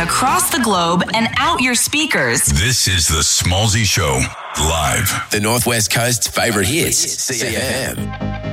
across the globe and out your speakers. This is the Smallzy Show, live. The Northwest Coast's favourite hits, CFM.